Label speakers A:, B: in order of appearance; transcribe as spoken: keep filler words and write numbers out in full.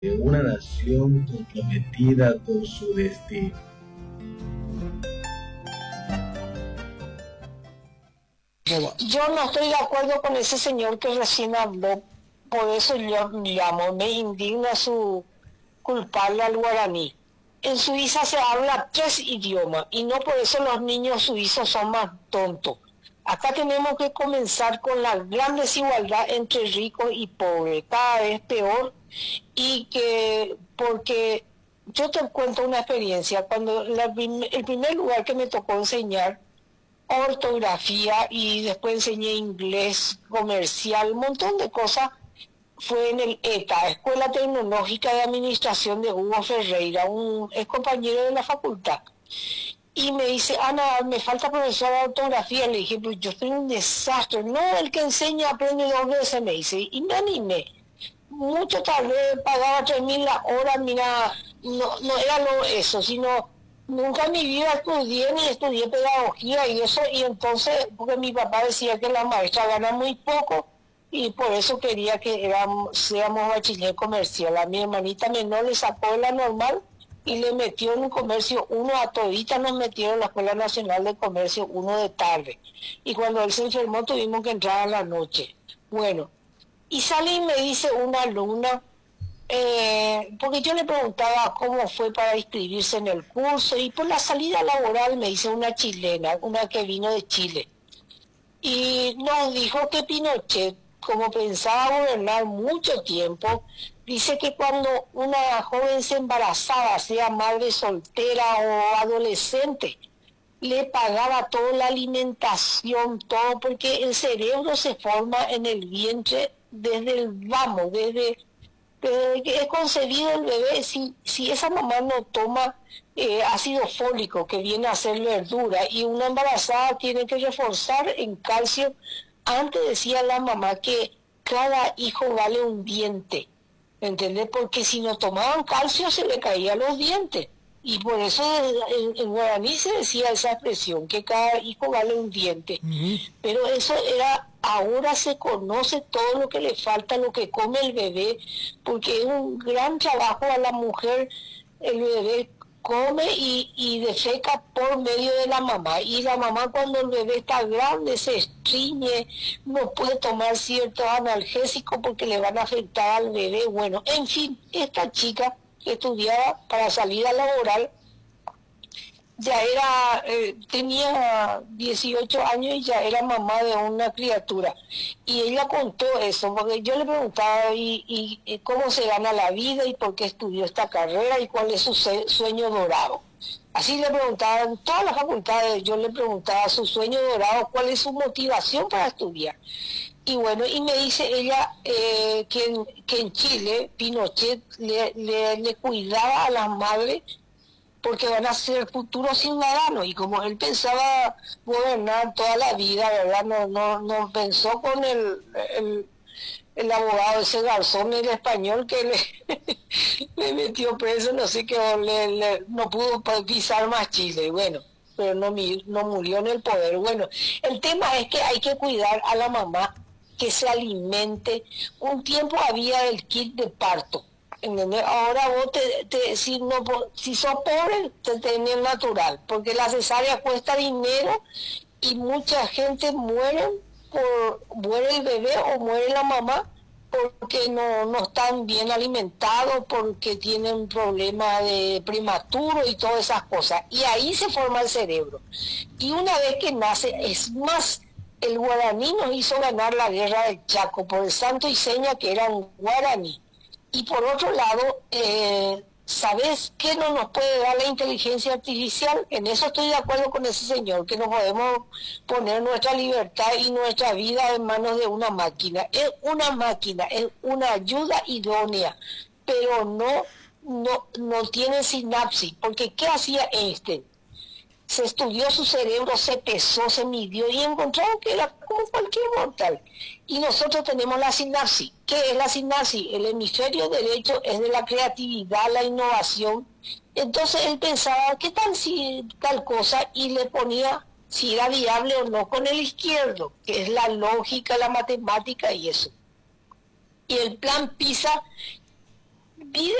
A: de una nación comprometida con su destino.
B: Yo no estoy de acuerdo con ese señor que recién habló, por eso yo llamo, me indigna su culparle al guaraní. En Suiza se habla tres idiomas y no por eso los niños suizos son más tontos. Acá tenemos que comenzar con la gran desigualdad entre ricos y pobres, cada vez peor, y que, porque yo te cuento una experiencia, cuando la, el primer lugar que me tocó enseñar ortografía y después enseñé inglés comercial, un montón de cosas, fue en el E T A, Escuela Tecnológica de Administración de Hugo Ferreira, un ex compañero de la facultad. Y me dice, Ana, me falta profesor de ortografía. Le dije, pues yo soy un desastre. No, el que enseña aprende dos veces, me dice. Y me animé. Mucho tardé, pagaba tres mil la hora, mira, no, no era lo eso, sino nunca en mi vida estudié ni estudié pedagogía y eso. Y entonces, porque mi papá decía que la maestra gana muy poco, y por eso quería que éramos, seamos bachiller comercial. A mi hermanita menor le sacó de la normal y le metió en un comercio uno, a todita nos metieron en la Escuela Nacional de Comercio uno de tarde. Y cuando él se enfermó tuvimos que entrar a la noche. Bueno, y salí y me dice una alumna, eh, porque yo le preguntaba cómo fue para inscribirse en el curso, y por la salida laboral me dice una chilena, una que vino de Chile, y nos dijo que Pinochet, como pensaba gobernar mucho tiempo, dice que cuando una joven se embarazaba, sea madre soltera o adolescente, le pagaba toda la alimentación, todo, porque el cerebro se forma en el vientre desde el vamos, desde, desde que es concebido el bebé. Si, si esa mamá no toma eh, ácido fólico, que viene a ser verdura, y una embarazada tiene que reforzar en calcio. Antes decía la mamá que cada hijo vale un diente, ¿entendés? Porque si no tomaban calcio se le caían los dientes. Y por eso en, en guaraní se decía esa expresión, que cada hijo vale un diente. Uh-huh. Pero eso era, ahora se conoce todo lo que le falta, lo que come el bebé, porque es un gran trabajo a la mujer. El bebé come y, y defeca por medio de la mamá, y la mamá cuando el bebé está grande se estriñe, no puede tomar ciertos analgésicos porque le van a afectar al bebé. Bueno, en fin, esta chica que estudiaba para salida laboral ya era, eh, tenía dieciocho años y ya era mamá de una criatura, y ella contó eso, porque yo le preguntaba y, y, y cómo se gana la vida y por qué estudió esta carrera y cuál es su sueño dorado. Así le preguntaba en todas las facultades, yo le preguntaba su sueño dorado, cuál es su motivación para estudiar. Y bueno, y me dice ella eh, que, en, que en Chile Pinochet le, le, le cuidaba a las madres porque van a ser futuros ciudadanos, y como él pensaba gobernar toda la vida, ¿verdad? No, no, no pensó con el, el, el abogado, ese garzón, el español que le, le metió preso, no sé qué, le, le, no pudo pisar más Chile, bueno, pero no, no murió en el poder. Bueno, el tema es que hay que cuidar a la mamá, que se alimente. Un tiempo había el kit de parto, ¿entendés? Ahora vos, te, te, si, no, si sos pobre, te tenés natural, porque la cesárea cuesta dinero y mucha gente muere, por, muere el bebé o muere la mamá porque no, no están bien alimentados, porque tienen problemas de prematuro y todas esas cosas. Y ahí se forma el cerebro. Y una vez que nace, es más, el guaraní nos hizo ganar la guerra del Chaco por el santo y seña que era un guaraní. Y por otro lado, eh, ¿sabes qué no nos puede dar la inteligencia artificial? En eso estoy de acuerdo con ese señor, que no podemos poner nuestra libertad y nuestra vida en manos de una máquina. Es una máquina, es una ayuda idónea, pero no, no, no tiene sinapsis, porque ¿qué hacía Einstein? Se estudió su cerebro, se pesó, se midió y encontraron que era como cualquier mortal. Y nosotros tenemos la sinapsis. ¿Qué es la sinapsis? El hemisferio derecho es de la creatividad, la innovación. Entonces él pensaba, ¿qué tal si tal cosa? Y le ponía si era viable o no con el izquierdo, que es la lógica, la matemática y eso. Y el plan PISA pide